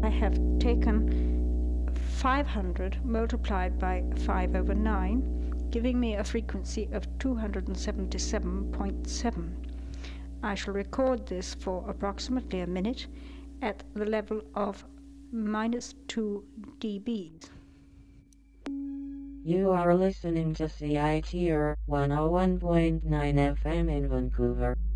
I have taken 500 multiplied by 5/9, giving me a frequency of 277.7. I shall record this for approximately a minute at the level of -2 dBs. You are listening to CITR 101.9 FM in Vancouver.